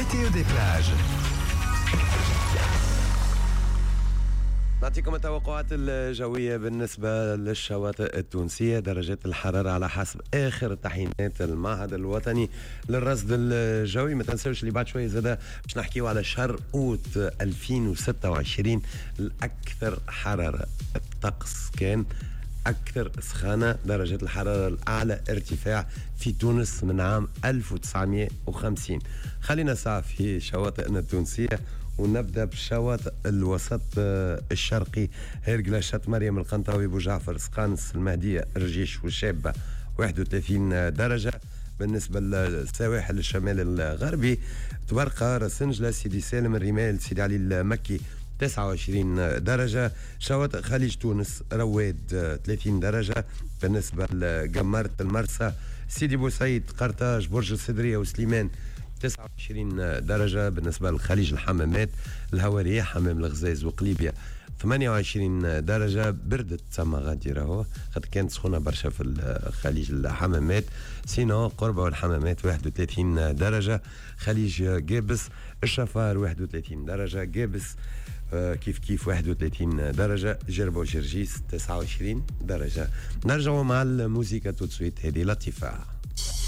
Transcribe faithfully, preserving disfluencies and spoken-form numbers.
météo des plages. نعطيكم التوقعات الجوية بالنسبة للشواطئ التونسية. درجات الحرارة على حسب آخر تحيينات المعهد الوطني للرصد الجوي. ما تنسوش اللي بعد شوية زادة باش نحكيو على شهر أوت ألفين وستة وعشرين الأكثر حرارة. الطقس كان أكثر سخانة، درجة الحرارة الأعلى ارتفاع في تونس من عام ألف وتسعمائة وخمسين. خلينا ساعة في شواطئنا التونسية ونبدا بالشواطئ الوسط الشرقي. هيرقلا، شط مريم، القنطاوي، بوجعفر، سقانس، المهديه، رجيش والشابه واحد وثلاثين درجه. بالنسبه للسواحل الشمال الغربي، تبرقه، راسنجله، سيدي سالم، الرمال، سيدي علي المكي تسعة وعشرين درجة. شواطئ خليج تونس، رواد ثلاثين درجة. بالنسبة لقمرة، المرسى، سيدي بوسعيد، قرطاج، برج السدرية وسليمان تسعة وعشرين درجة. بالنسبة للخليج الحمامات، الهوارية، حمام الغزاز وقليبية ثمانية وعشرين درجة. بردت تسمى غادي راهو خاطر كانت سخونة برشا في الخليج الحمامات. سينو، قربة والحمامات واحد وثلاثين درجة. خليج قابس، الشفار واحد وثلاثين درجة. قابس آه كيف كيف واحد وثلاثين درجة. جربة وجرجيس تسعة وعشرين درجة. نرجعوا مع الموسيقى توت سويت، هذه لطيفة.